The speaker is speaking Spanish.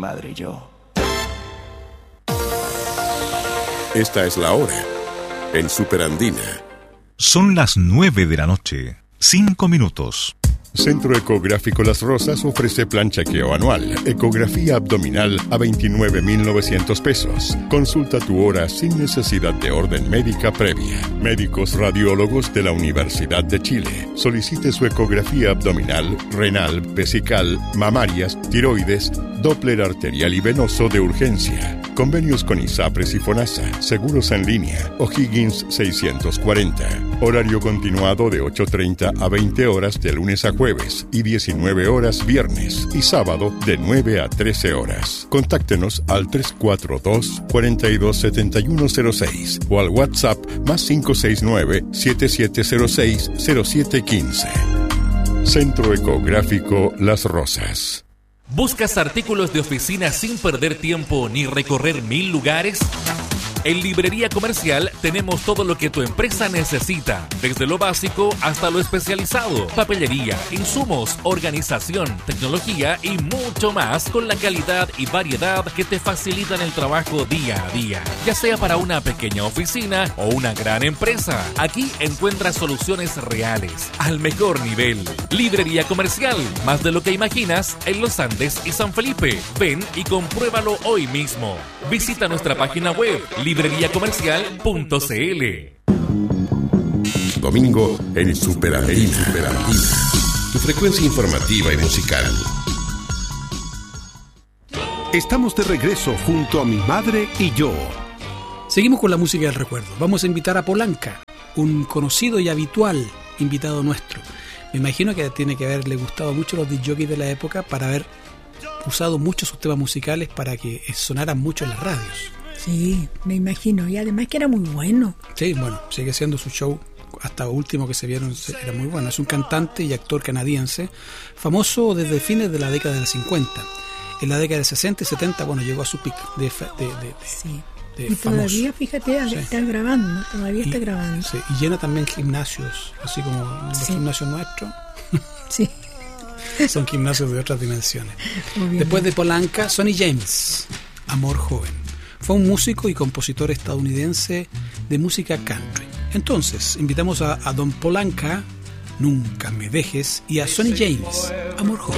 madre y yo. Esta es la hora en Superandina. Son las 9 de la noche, 5 minutos. Centro Ecográfico Las Rosas ofrece plan chequeo anual, ecografía abdominal a 29,900 pesos. Consulta tu hora sin necesidad de orden médica previa. Médicos radiólogos de la Universidad de Chile. Solicite su ecografía abdominal, renal, vesical, mamarias, tiroides, Doppler arterial y venoso de urgencia. Convenios con ISAPRES y FONASA. Seguros en línea. O'Higgins 640. Horario continuado de 8:30 a 20 horas de lunes a jueves y 19 horas viernes y sábado de 9 a 13 horas. Contáctenos al 342-427106 o al WhatsApp +569 7706 0715. Centro Ecográfico Las Rosas. ¿Buscas artículos de oficina sin perder tiempo ni recorrer 1000 lugares? En Librería Comercial tenemos todo lo que tu empresa necesita, desde lo básico hasta lo especializado, papelería, insumos, organización, tecnología y mucho más con la calidad y variedad que te facilitan el trabajo día a día. Ya sea para una pequeña oficina o una gran empresa, aquí encuentras soluciones reales, al mejor nivel. Librería Comercial, más de lo que imaginas en Los Andes y San Felipe. Ven y compruébalo hoy mismo. Visita nuestra página web libreriacomercial.cl. Domingo en Superandina. Tu frecuencia informativa y musical. Estamos de regreso junto a Mi Madre y Yo. Seguimos con la música del recuerdo. Vamos a invitar a Polanca, un conocido y habitual invitado nuestro. Me imagino que tiene que haberle gustado mucho los disc-jockeys de la época para haber usado muchos sus temas musicales para que sonaran mucho en las radios. Sí, me imagino. Y además que era muy bueno. Sí, bueno, sigue siendo su show. Hasta último que se vieron era muy bueno. Es un cantante y actor canadiense, famoso desde fines de la década de los 50. En la década de 60 y 70, bueno, llegó a su pico de sí. De y famoso. Todavía, fíjate, sí. Está grabando, está grabando. Sí, y llena también gimnasios, así como los gimnasios nuestros. Sí. Son gimnasios de otras dimensiones. Obviamente. Después de Polanca, Sonny James, Amor Joven. Fue un músico y compositor estadounidense de música country. Entonces, invitamos a Don Polanca, Nunca me dejes, y a Sonny James, Amor Joven.